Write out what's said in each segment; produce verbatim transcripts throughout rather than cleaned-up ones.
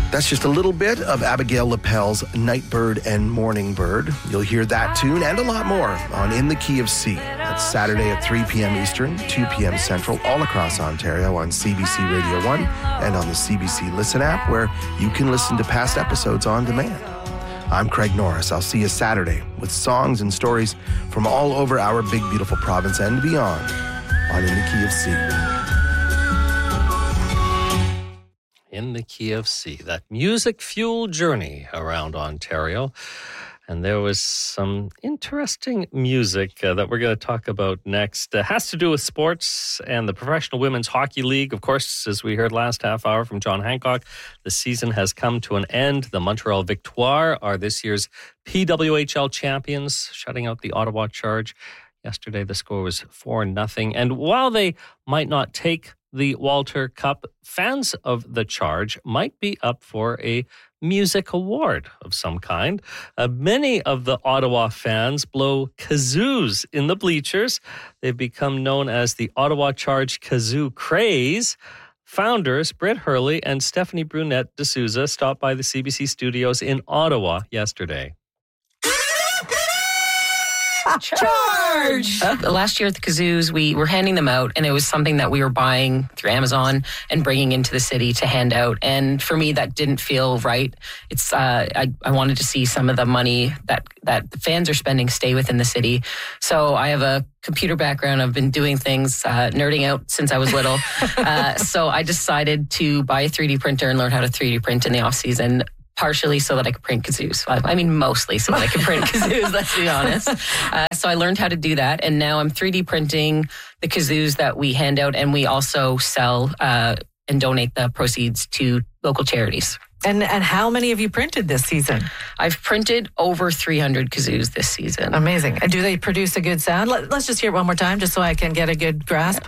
That's just a little bit of Abigail Lapel's Nightbird and Morning Bird. You'll hear that tune and a lot more on In the Key of C. That's Saturday at three p.m. Eastern, two p.m. Central, all across Ontario on C B C Radio one and on the C B C Listen app, where you can listen to past episodes on demand. I'm Craig Norris. I'll see you Saturday with songs and stories from all over our big, beautiful province and beyond on In the Key of C. In the Key of C, that music-fueled journey around Ontario. And there was some interesting music uh, that we're going to talk about next. It has to do with sports and the Professional Women's Hockey League. Of course, as we heard last half hour from John Hancock, the season has come to an end. The Montreal Victoire are this year's P W H L champions, shutting out the Ottawa Charge. Yesterday, the score was four nothing. And while they might not take the Walter Cup, fans of the Charge might be up for a music award of some kind. Uh, many of the Ottawa fans blow kazoos in the bleachers. They've become known as the Ottawa Charge Kazoo Craze. Founders Britt Hurley and Stephanie Brunette D'Souza stopped by the C B C studios in Ottawa yesterday. Charge! Uh, last year at the Kazoos, we were handing them out, and it was something that we were buying through Amazon and bringing into the city to hand out. And for me, that didn't feel right. It's uh, I, I wanted to see some of the money that, that the fans are spending stay within the city. So I have a computer background. I've been doing things, uh, nerding out since I was little. uh, so I decided to buy a three D printer and learn how to three D print in the off season. Partially so that I could print kazoos. I mean, mostly so that I could print kazoos, let's be honest. Uh, so I learned how to do that. And now I'm three D printing the kazoos that we hand out. And we also sell uh, and donate the proceeds to local charities. And and how many have you printed this season? I've printed over three hundred kazoos this season. Amazing. And do they produce a good sound? Let, let's just hear it one more time just so I can get a good grasp.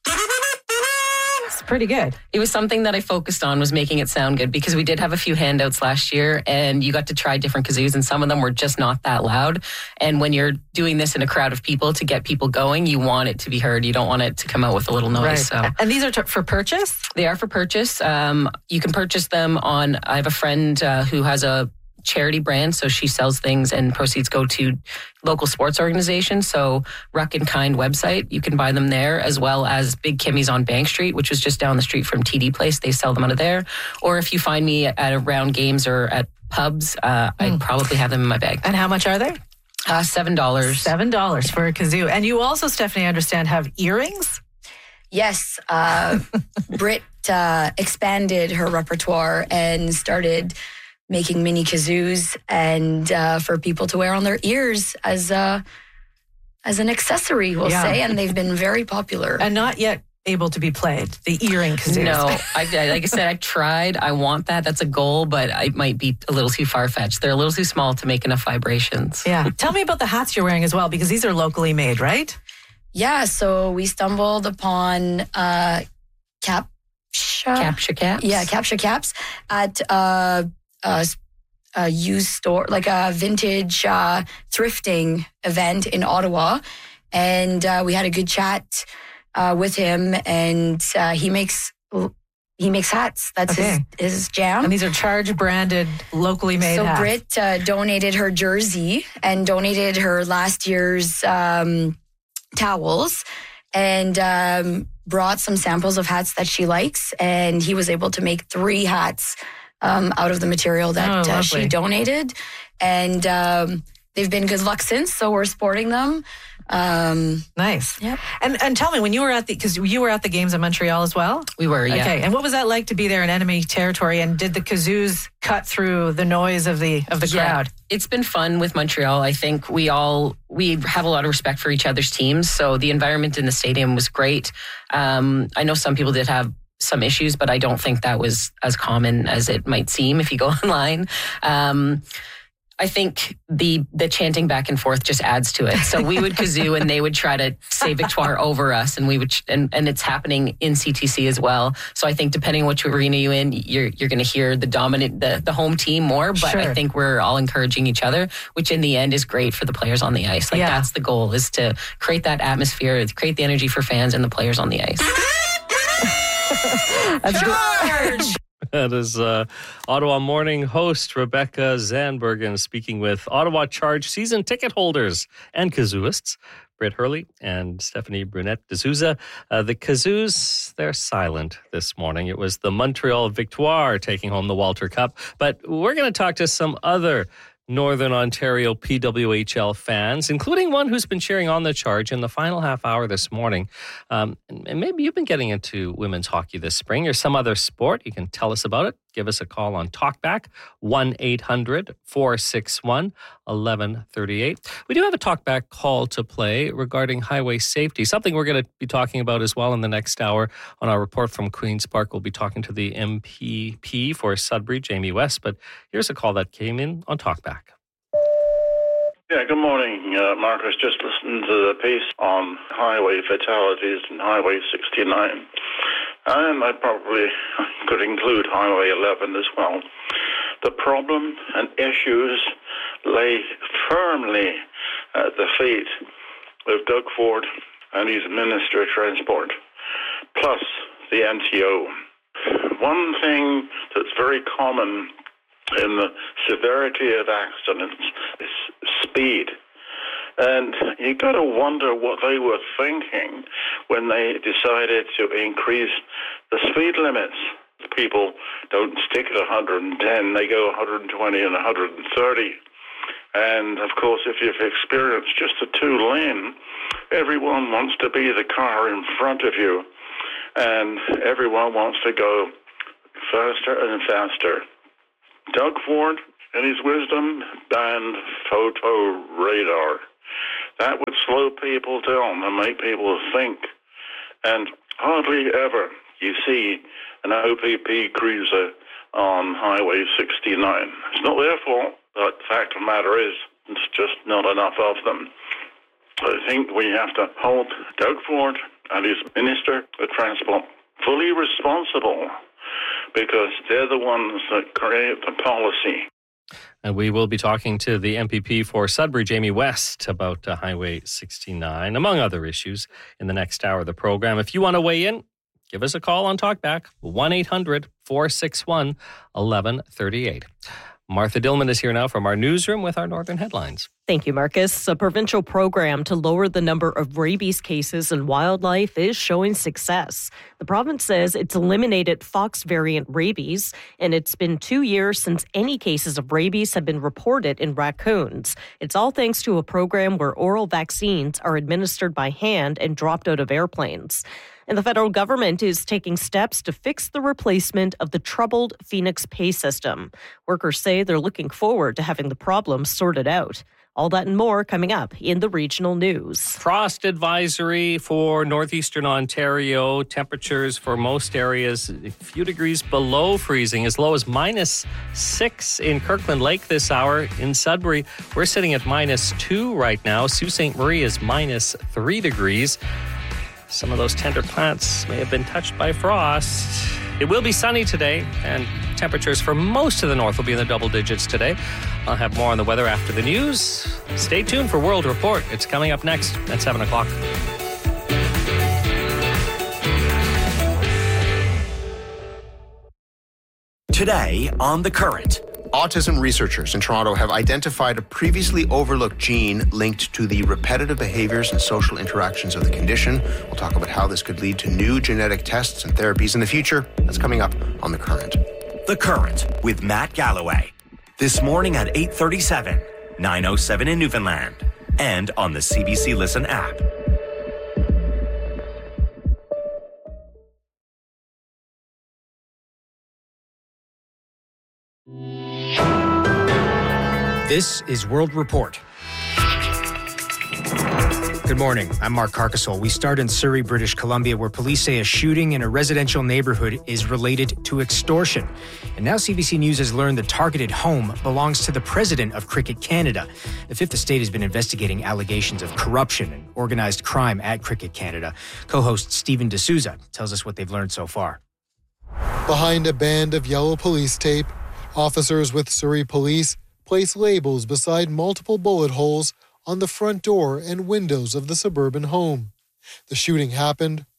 Pretty good. It was something that I focused on, was making it sound good, because we did have a few handouts last year and you got to try different kazoos and some of them were just not that loud. And when you're doing this in a crowd of people to get people going, you want it to be heard. You don't want it to come out with a little noise. Right. So. And these are t- for purchase? They are for purchase. Um, you can purchase them on, I have a friend uh, who has a charity brand, so she sells things and proceeds go to local sports organizations. So Ruck and Kind website, you can buy them there, as well as Big Kimmy's on Bank Street, which was just down the street from T D Place. They sell them out of there. Or if you find me at around games or at pubs, uh, mm. I'd probably have them in my bag. And how much are they? Uh, seven dollars. Seven dollars for a kazoo. And you also, Stephanie, I understand, have earrings? Yes. Uh, Britt uh, expanded her repertoire and started making mini kazoos and uh, for people to wear on their ears as a, as an accessory, we'll yeah. say. And they've been very popular. And not yet able to be played, the earring kazoos. No, I, like I said, I've tried. I want that. That's a goal, but it might be a little too far-fetched. They're a little too small to make enough vibrations. Yeah. Tell me about the hats you're wearing as well, because these are locally made, right? Yeah, so we stumbled upon uh, Cap... Capture Caps? Yeah, Capture Caps at... Uh, A, a used store, like a vintage uh, thrifting event in Ottawa. And uh, we had a good chat uh, with him, and uh, he makes he makes hats. That's okay. his, his jam. And these are Charge branded, locally made so hats. So Britt uh, donated her jersey and donated her last year's um, towels and um, brought some samples of hats that she likes. And he was able to make three hats Um, out of the material that oh, uh, she donated. And um, they've been good luck since, so we're sporting them. Um, nice. Yep. And and tell me, when you were at the, because you were at the games in Montreal as well? We were, yeah. Okay, and what was that like to be there in enemy territory, and did the kazoos cut through the noise of the of the yeah. crowd? It's been fun with Montreal. I think we all, we have a lot of respect for each other's teams, so the environment in the stadium was great. Um, I know some people did have some issues, but I don't think that was as common as it might seem if you go online. Um, I think the the chanting back and forth just adds to it. So we would kazoo and they would try to say Victoire over us, and we would, and, and it's happening in C T C as well. So I think depending on which arena you're in, you're you're going to hear the dominant the the home team more. But sure. I think we're all encouraging each other, which in the end is great for the players on the ice. Like yeah. that's the goal, is to create that atmosphere, create the energy for fans and the players on the ice. That's Charge! That is uh, Ottawa Morning host Rebecca Zandbergen speaking with Ottawa Charge season ticket holders and kazooists, Britt Hurley and Stephanie Brunette D'Souza. Uh, the Kazoos, they're silent this morning. It was the Montreal Victoire taking home the Walter Cup. But we're going to talk to some other Northern Ontario P W H L fans, including one who's been cheering on the Charge in the final half hour this morning. Um, and maybe you've been getting into women's hockey this spring or some other sport. You can tell us about it. Give us a call on Talkback, one eight hundred four six one one one three eight. We do have a Talkback call to play regarding highway safety, something we're going to be talking about as well in the next hour on our report from Queen's Park. We'll be talking to the M P P for Sudbury, Jamie West. But here's a call that came in on Talkback. Yeah, good morning, uh, Marcus. Just listened to the piece on highway fatalities and Highway sixty-nine. And I probably could include Highway eleven as well. The problem and issues lay firmly at the feet of Doug Ford and his Minister of Transport, plus the N T O. One thing that's very common in the severity of accidents is speed. And you got to wonder what they were thinking when they decided to increase the speed limits. People don't stick at one hundred ten, they go one hundred twenty and one hundred thirty. And of course, if you've experienced just a two-lane, everyone wants to be the car in front of you, and everyone wants to go faster and faster. Doug Ford, in his wisdom, banned photo radar. That would slow people down and make people think. And hardly ever you see an O P P cruiser on Highway sixty-nine. It's not their fault, but the fact of the matter is, it's just not enough of them. I think we have to hold Doug Ford and his Minister of Transport fully responsible, because they're the ones that create the policy. And we will be talking to the M P P for Sudbury, Jamie West, about uh, Highway sixty-nine, among other issues, in the next hour of the program. If you want to weigh in, give us a call on Talkback, one eight hundred four six one one one three eight. Martha Dillman is here now from our newsroom with our Northern headlines. Thank you, Marcus. A provincial program to lower the number of rabies cases in wildlife is showing success. The province says it's eliminated fox variant rabies, and it's been two years since any cases of rabies have been reported in raccoons. It's all thanks to a program where oral vaccines are administered by hand and dropped out of airplanes. And the federal government is taking steps to fix the replacement of the troubled Phoenix pay system. Workers say they're looking forward to having the problem sorted out. All that and more coming up in the regional news. Frost advisory for northeastern Ontario. Temperatures for most areas a few degrees below freezing, as low as minus six in Kirkland Lake this hour. In Sudbury, we're sitting at minus two right now. Sault Ste. Marie is minus three degrees. Some of those tender plants may have been touched by frost. It will be sunny today, and temperatures for most of the north will be in the double digits today. I'll have more on the weather after the news. Stay tuned for World Report. It's coming up next at seven o'clock. Today on The Current. Autism researchers in Toronto have identified a previously overlooked gene linked to the repetitive behaviors and social interactions of the condition. We'll talk about how this could lead to new genetic tests and therapies in the future. That's coming up on The Current. The Current with Matt Galloway. This morning at eight thirty-seven, nine oh seven in Newfoundland, and on the C B C Listen app. This is World Report. Good morning. I'm Mark Carcassol. We start in Surrey, British Columbia, where police say a shooting in a residential neighborhood is related to extortion. And now C B C News has learned the targeted home belongs to the president of Cricket Canada. The Fifth Estate has been investigating allegations of corruption and organized crime at Cricket Canada. Co-host Steven D'Souza tells us what they've learned so far. Behind a band of yellow police tape, officers with Surrey Police place labels beside multiple bullet holes on the front door and windows of the suburban home. The shooting happened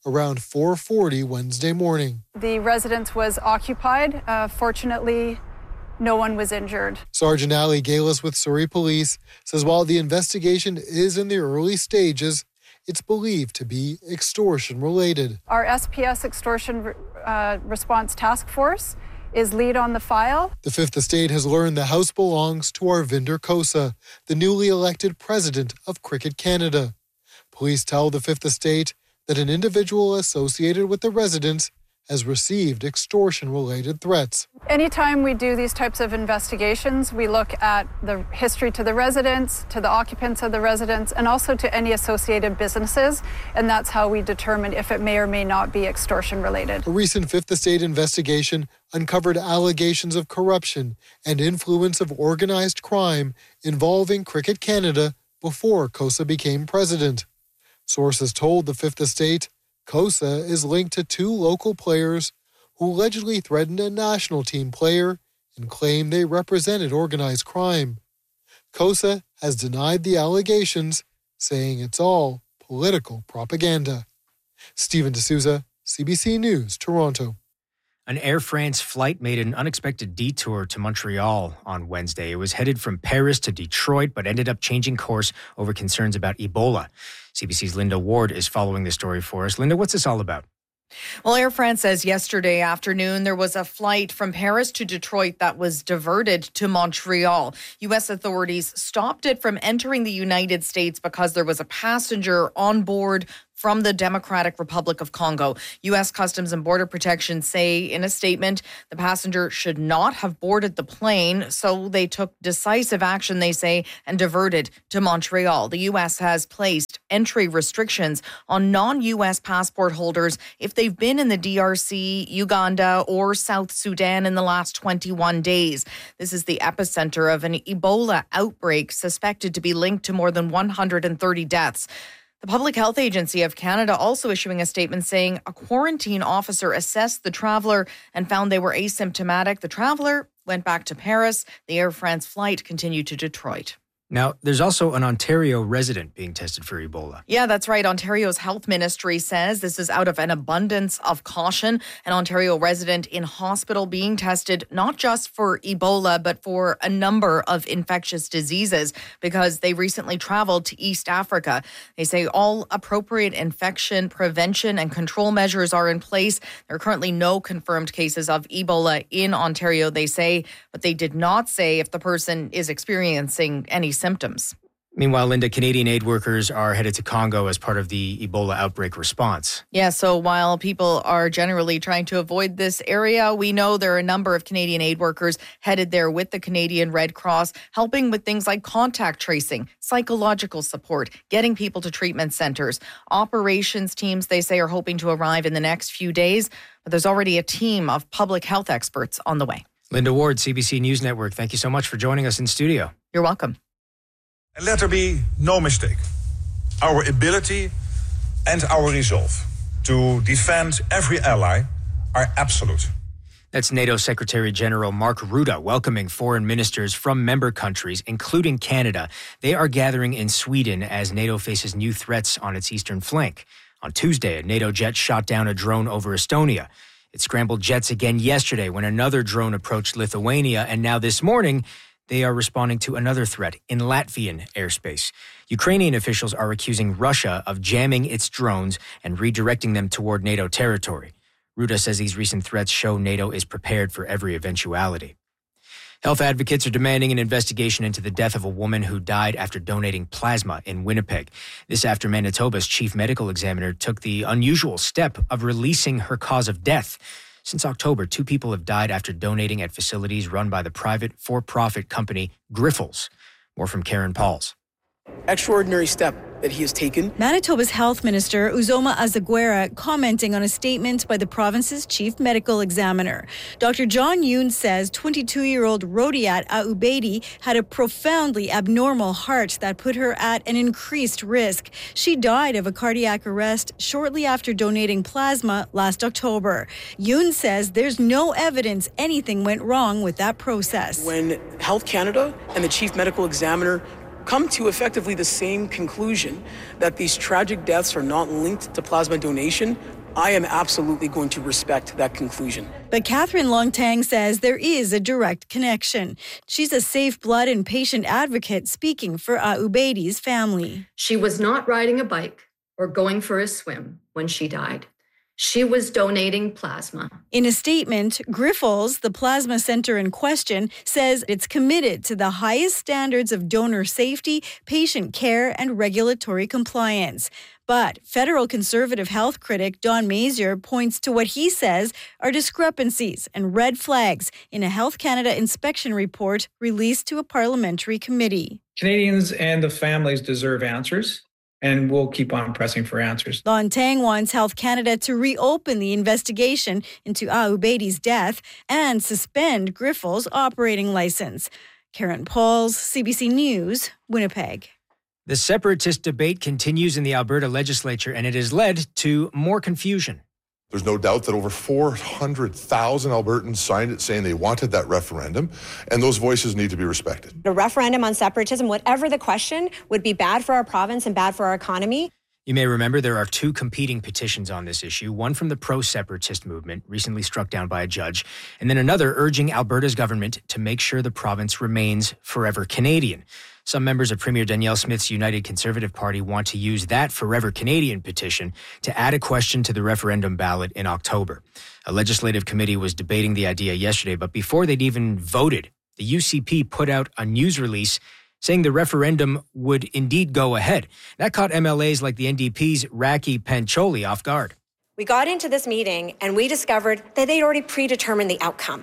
around four forty Wednesday morning. The residence was occupied. Uh, fortunately, no one was injured. Sergeant Ali Galis with Surrey Police says while the investigation is in the early stages, it's believed to be extortion related. Our S P S Extortion uh, Response Task Force is lead on the file. The Fifth Estate has learned the house belongs to Arvinder Khosa, the newly elected president of Cricket Canada. Police tell the Fifth Estate that an individual associated with the residence has received extortion-related threats. Anytime we do these types of investigations, we look at the history to the residents, to the occupants of the residence, and also to any associated businesses, and that's how we determine if it may or may not be extortion-related. A recent Fifth Estate investigation uncovered allegations of corruption and influence of organized crime involving Cricket Canada before Khosa became president. Sources told the Fifth Estate Khosa is linked to two local players who allegedly threatened a national team player and claimed they represented organized crime. Khosa has denied the allegations, saying it's all political propaganda. Stephen D'Souza, C B C News, Toronto. An Air France flight made an unexpected detour to Montreal on Wednesday. It was headed from Paris to Detroit, but ended up changing course over concerns about Ebola. C B C's Linda Ward is following the story for us. Linda, what's this all about? Well, Air France says yesterday afternoon there was a flight from Paris to Detroit that was diverted to Montreal. U S authorities stopped it from entering the United States because there was a passenger on board from the Democratic Republic of Congo. U S Customs and Border Protection say in a statement the passenger should not have boarded the plane, so they took decisive action, they say, and diverted to Montreal. The U S has placed entry restrictions on non-U S passport holders if they've been in the D R C, Uganda, or South Sudan in the last twenty-one days. This is the epicenter of an Ebola outbreak suspected to be linked to more than one hundred thirty deaths. The Public Health Agency of Canada also issuing a statement saying a quarantine officer assessed the traveler and found they were asymptomatic. The traveler went back to Paris. The Air France flight continued to Detroit. Now, there's also an Ontario resident being tested for Ebola. Yeah, that's right. Ontario's health ministry says this is out of an abundance of caution. An Ontario resident in hospital being tested not just for Ebola, but for a number of infectious diseases because they recently traveled to East Africa. They say all appropriate infection prevention and control measures are in place. There are currently no confirmed cases of Ebola in Ontario, they say, but they did not say if the person is experiencing any symptoms. Meanwhile, Linda, Canadian aid workers are headed to Congo as part of the Ebola outbreak response. Yeah, so while people are generally trying to avoid this area, we know there are a number of Canadian aid workers headed there with the Canadian Red Cross, helping with things like contact tracing, psychological support, getting people to treatment centers. Operations teams, they say, are hoping to arrive in the next few days, but there's already a team of public health experts on the way. Linda Ward, C B C News Network, thank you so much for joining us in studio. You're welcome. And let there be no mistake. Our ability and our resolve to defend every ally are absolute. That's NATO Secretary General Mark Rutte welcoming foreign ministers from member countries, including Canada. They are gathering in Sweden as NATO faces new threats on its eastern flank. On Tuesday, a NATO jet shot down a drone over Estonia. It scrambled jets again yesterday when another drone approached Lithuania, and now this morning, they are responding to another threat in Latvian airspace. Ukrainian officials are accusing Russia of jamming its drones and redirecting them toward NATO territory. Rutte says these recent threats show NATO is prepared for every eventuality. Health advocates are demanding an investigation into the death of a woman who died after donating plasma in Winnipeg. This after Manitoba's chief medical examiner took the unusual step of releasing her cause of death. Since October, two people have died after donating at facilities run by the private for-profit company Grifols. More from Karen Pauls. Extraordinary step that he has taken. Manitoba's health minister, Uzoma Azaguera, commenting on a statement by the province's chief medical examiner. Doctor John Yoon says twenty-two-year-old Rodiat Aubedi had a profoundly abnormal heart that put her at an increased risk. She died of a cardiac arrest shortly after donating plasma last October. Yoon says there's no evidence anything went wrong with that process. When Health Canada and the chief medical examiner come to effectively the same conclusion that these tragic deaths are not linked to plasma donation, I am absolutely going to respect that conclusion. But Catherine Longtang says there is a direct connection. She's a safe blood and patient advocate speaking for Aubadi's family. She was not riding a bike or going for a swim when she died. She was donating plasma. In a statement, Grifols, the plasma center in question, says it's committed to the highest standards of donor safety, patient care, and regulatory compliance. But federal conservative health critic Don Mazier points to what he says are discrepancies and red flags in a Health Canada inspection report released to a parliamentary committee. Canadians and the families deserve answers, and we'll keep on pressing for answers. Longtang wants Health Canada to reopen the investigation into Aubadi's death and suspend Grifols' operating license. Karen Pauls, C B C News, Winnipeg. The separatist debate continues in the Alberta legislature, and it has led to more confusion. There's no doubt that over four hundred thousand Albertans signed it saying they wanted that referendum, and those voices need to be respected. A referendum on separatism, whatever the question, would be bad for our province and bad for our economy. You may remember there are two competing petitions on this issue, one from the pro-separatist movement, recently struck down by a judge, and then another urging Alberta's government to make sure the province remains forever Canadian. Some members of Premier Danielle Smith's United Conservative Party want to use that Forever Canadian petition to add a question to the referendum ballot in October. A legislative committee was debating the idea yesterday, but before they'd even voted, the U C P put out a news release saying the referendum would indeed go ahead. That caught M L As like the N D P's Raki Pancholi off guard. We got into this meeting and we discovered that they'd already predetermined the outcome.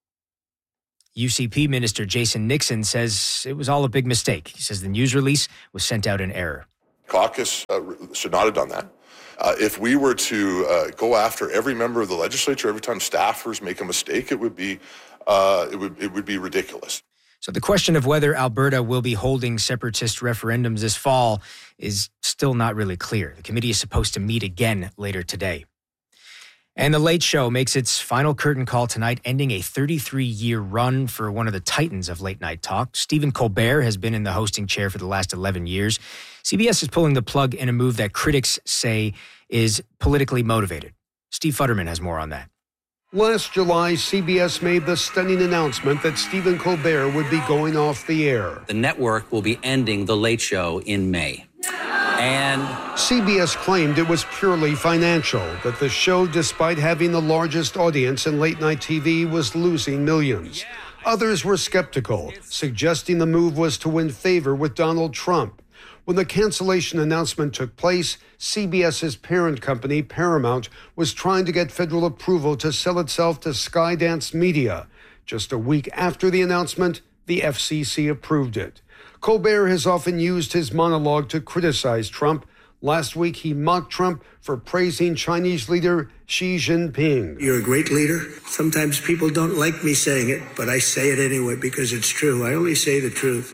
U C P Minister Jason Nixon says it was all a big mistake. He says the news release was sent out in error. Caucus uh, should not have done that. Uh, if we were to uh, go after every member of the legislature every time staffers make a mistake, it would be uh, it would it would be ridiculous. So the question of whether Alberta will be holding separatist referendums this fall is still not really clear. The committee is supposed to meet again later today. And The Late Show makes its final curtain call tonight, ending a thirty-three-year run for one of the titans of late-night talk. Stephen Colbert has been in the hosting chair for the last eleven years. C B S is pulling the plug in a move that critics say is politically motivated. Steve Futterman has more on that. Last July, C B S made the stunning announcement that Stephen Colbert would be going off the air. The network will be ending The Late Show in May. And C B S claimed it was purely financial, that the show, despite having the largest audience in late-night T V, was losing millions. Others were skeptical, suggesting the move was to win favor with Donald Trump. When the cancellation announcement took place, CBS's parent company, Paramount, was trying to get federal approval to sell itself to Skydance Media. Just a week after the announcement, the F C C approved it. Colbert has often used his monologue to criticize Trump. Last week, he mocked Trump for praising Chinese leader Xi Jinping. You're a great leader. Sometimes people don't like me saying it, but I say it anyway because it's true. I only say the truth.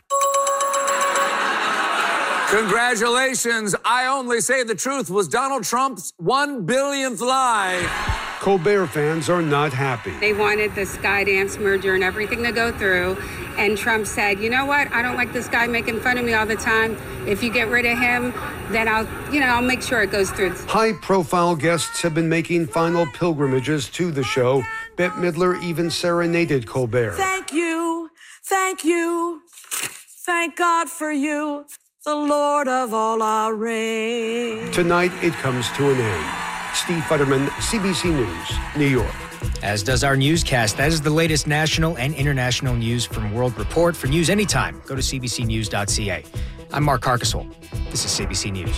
Congratulations. I Only Say the Truth was Donald Trump's one billionth lie. Colbert fans are not happy. They wanted the Skydance merger and everything to go through. And Trump said, you know what? I don't like this guy making fun of me all the time. If you get rid of him, then I'll, you know, I'll make sure it goes through. High-profile guests have been making final pilgrimages to the show. Bette Midler even serenaded Colbert. Thank you. Thank you. Thank God for you, the Lord of all our reign. Tonight, it comes to an end. Steve Futterman, C B C News, New York. As does our newscast. That is the latest national and international news from World Report. For news anytime, go to c b c news dot c a. I'm Mark Carcasole. This is C B C News.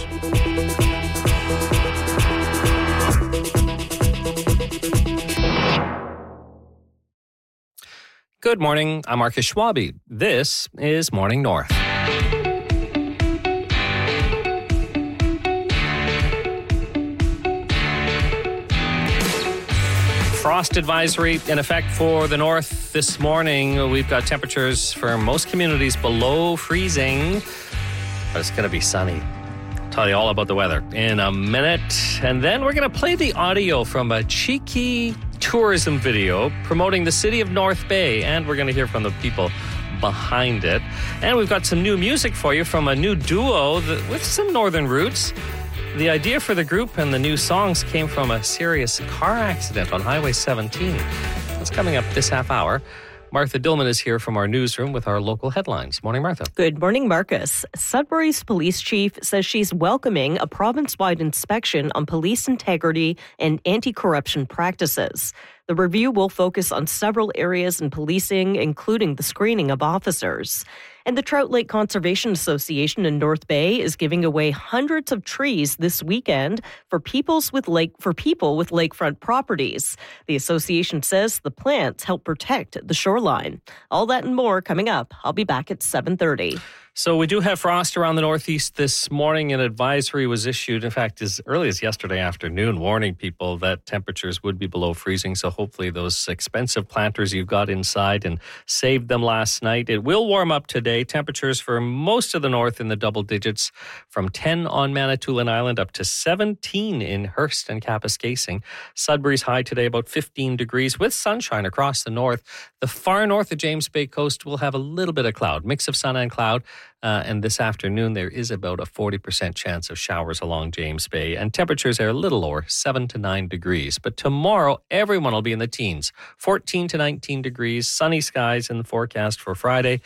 Good morning. I'm Marcus Schwabe. This is Morning North. Frost advisory in effect for the north this morning. We've got temperatures for most communities below freezing, but it's going to be sunny. I'll tell you all about the weather in a minute. And then we're going to play the audio from a cheeky tourism video promoting the city of North Bay, and we're going to hear from the people behind it. And we've got some new music for you from a new duo that, with some northern roots. The idea for the group and the new songs came from a serious car accident on Highway seventeen. That's coming up this half hour. Martha Dillman is here from our newsroom with our local headlines. Morning, Martha. Good morning, Marcus. Sudbury's police chief says she's welcoming a province-wide inspection on police integrity and anti-corruption practices. The review will focus on several areas in policing, including the screening of officers. And the Trout Lake Conservation Association in North Bay is giving away hundreds of trees this weekend for people's with lake for people with lakefront properties. The association says the plants help protect the shoreline. All that and more coming up. I'll be back at seven thirty. So we do have frost around the northeast this morning. An advisory was issued, in fact, as early as yesterday afternoon, warning people that temperatures would be below freezing. So hopefully those expensive planters you've got inside and saved them last night. It will warm up today. Temperatures for most of the north in the double digits, from ten on Manitoulin Island up to seventeen in Hearst and Kapuskasing. Sudbury's high today about fifteen degrees with sunshine across the north. The far north of James Bay coast will have a little bit of cloud, mix of sun and cloud. Uh, and this afternoon, there is about a forty percent chance of showers along James Bay. And temperatures are a little lower, seven to nine degrees. But tomorrow, everyone will be in the teens, fourteen to nineteen degrees, sunny skies in the forecast for Friday.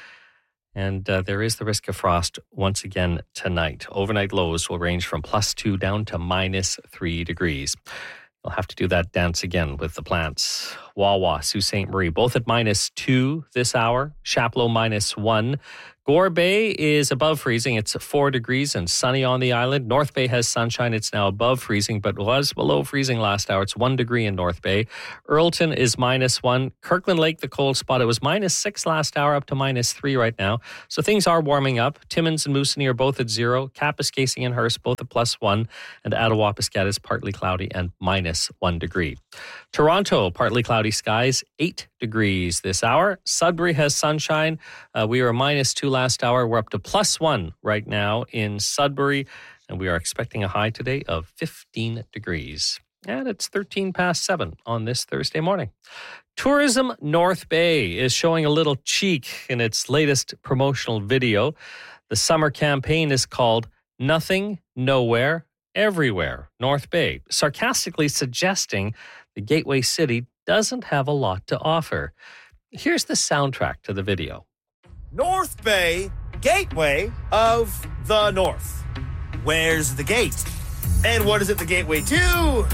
And uh, there is the risk of frost once again tonight. Overnight lows will range from plus two down to minus three degrees. You'll have to do that dance again with the plants. Wawa, Sault Ste. Marie, both at minus two this hour. Chapleau minus one. Gore Bay is above freezing. It's four degrees and sunny on the island. North Bay has sunshine. It's now above freezing, but was below freezing last hour. It's one degree in North Bay. Earlton is minus one. Kirkland Lake, the cold spot, it was minus six last hour, up to minus three right now. So things are warming up. Timmins and Moosonee are both at zero. Kapuskasing and Hearst both at plus one. And Attawapiskat is partly cloudy and minus one degree. Toronto, partly cloudy skies, eight degrees this hour. Sudbury has sunshine. Uh, we were minus two last hour. We're up to plus one right now in Sudbury, and we are expecting a high today of fifteen degrees. And it's thirteen past seven on this Thursday morning. Tourism North Bay is showing a little cheek in its latest promotional video. The summer campaign is called Nothing, Nowhere, Everywhere North Bay, sarcastically suggesting the Gateway City doesn't have a lot to offer. Here's the soundtrack to the video. North Bay, gateway of the North. Where's the gate? And what is it the gateway to?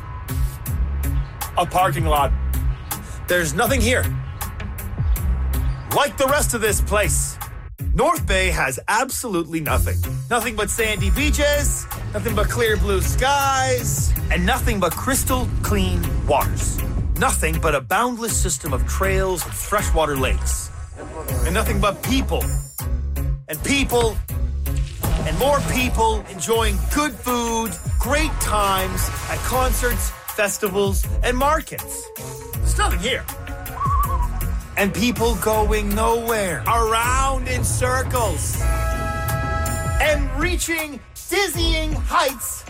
A parking lot. There's nothing here. Like the rest of this place, North Bay has absolutely nothing. Nothing but sandy beaches, nothing but clear blue skies, and nothing but crystal clean waters. Nothing but a boundless system of trails and freshwater lakes. And nothing but people. And people. And more people enjoying good food, great times at concerts, festivals, and markets. There's nothing here. And people going nowhere. Around in circles. And reaching dizzying heights.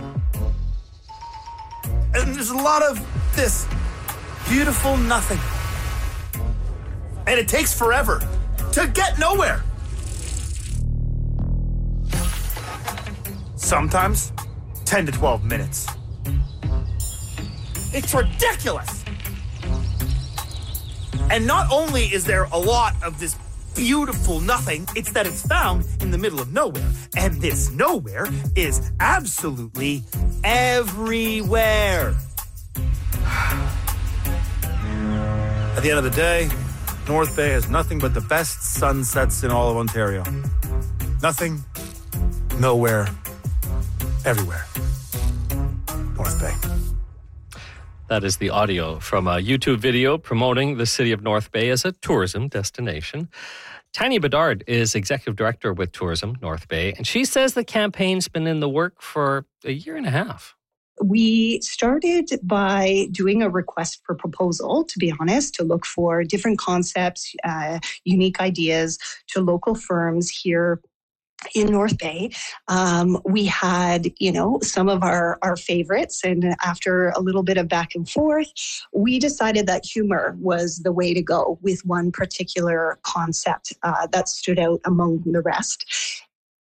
And there's a lot of this beautiful nothing. And it takes forever to get nowhere. Sometimes ten to twelve minutes. It's ridiculous. And not only is there a lot of this beautiful nothing, it's that it's found in the middle of nowhere. And this nowhere is absolutely everywhere. At the end of the day, North Bay has nothing but the best sunsets in all of Ontario. Nothing, nowhere, everywhere. North Bay. That is the audio from a YouTube video promoting the city of North Bay as a tourism destination. Tanya Bedard is executive director with Tourism North Bay, and she says the campaign's been in the work for a year and a half. We started by doing a request for proposal, to be honest, to look for different concepts, uh, unique ideas to local firms here in North Bay. Um, we had, you know, some of our, our favorites, and after a little bit of back and forth, we decided that humor was the way to go with one particular concept uh, that stood out among the rest.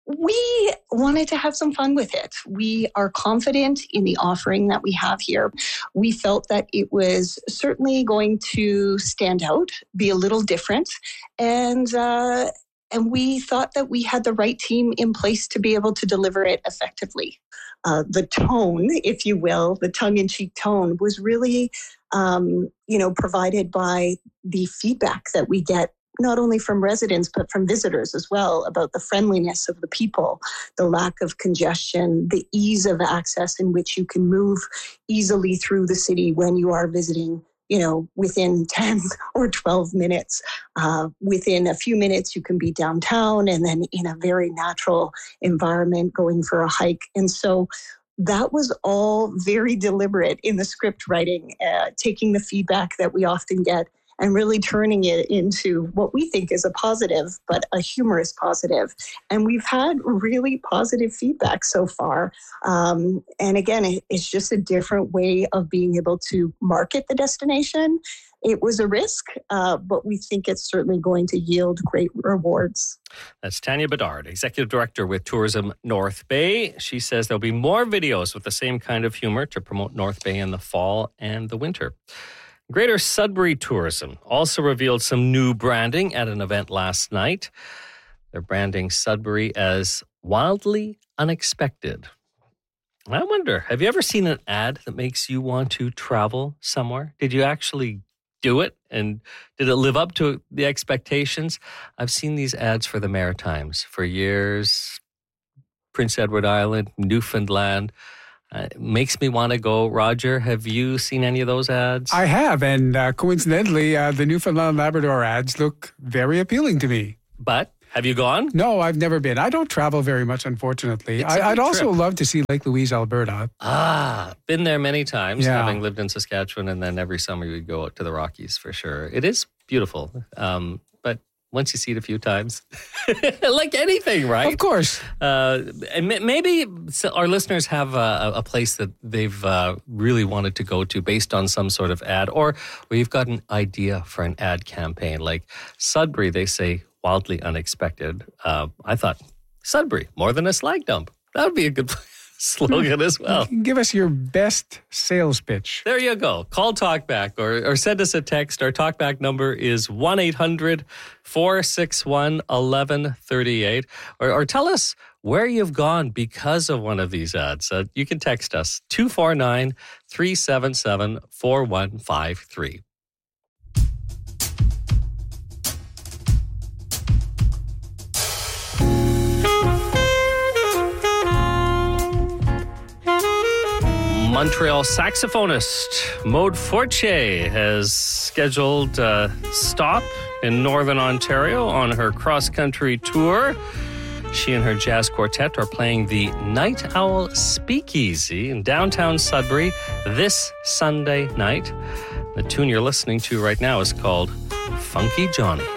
We wanted to have some fun with it. We are confident in the offering that we have here. We felt that it was certainly going to stand out, be a little different, and uh, and we thought that we had the right team in place to be able to deliver it effectively. Uh, the tone, if you will, the tongue-in-cheek tone was really, um, you know, provided by the feedback that we get not only from residents, but from visitors as well, about the friendliness of the people, the lack of congestion, the ease of access in which you can move easily through the city when you are visiting, you know, within ten or twelve minutes. Uh, within a few minutes, you can be downtown and then in a very natural environment going for a hike. And so that was all very deliberate in the script writing, uh, taking the feedback that we often get and really turning it into what we think is a positive, but a humorous positive. And we've had really positive feedback so far. Um, and again, it, it's just a different way of being able to market the destination. It was a risk, uh, but we think it's certainly going to yield great rewards. That's Tanya Bedard, Executive Director with Tourism North Bay. She says there'll be more videos with the same kind of humor to promote North Bay in the fall and the winter. Greater Sudbury Tourism also revealed some new branding at an event last night. They're branding Sudbury as wildly unexpected. I wonder, have you ever seen an ad that makes you want to travel somewhere? Did you actually do it? And did it live up to the expectations? I've seen these ads for the Maritimes for years. Prince Edward Island, Newfoundland. Uh, it makes me want to go. Roger, have you seen any of those ads? I have, and uh, coincidentally, uh, the Newfoundland Labrador ads look very appealing to me. But have you gone? No, I've never been. I don't travel very much, unfortunately. I, I'd also trip. love to see Lake Louise, Alberta. Ah, been there many times, Yeah. having lived in Saskatchewan, and then every summer we'd go out to the Rockies for sure. It is beautiful, um, but once you see it a few times, like anything, right? Of course. Uh, and maybe our listeners have a, a place that they've uh, really wanted to go to based on some sort of ad, or we've got an idea for an ad campaign. Like Sudbury, they say wildly unexpected. Uh, I thought Sudbury, more than a slag dump. That would be a good slogan as well. Give us your best sales pitch. There you go. Call Talkback or, or send us a text. Our Talkback number is one eight hundred four six one one one three eight. Or, or tell us where you've gone because of one of these ads. Uh, you can text us two four nine, three seven seven, four one five three. Montreal saxophonist Maude Fortier has scheduled a stop in Northern Ontario on her cross-country tour. She and her jazz quartet are playing the Night Owl Speakeasy in downtown Sudbury this Sunday night. The tune you're listening to right now is called Funky Johnny.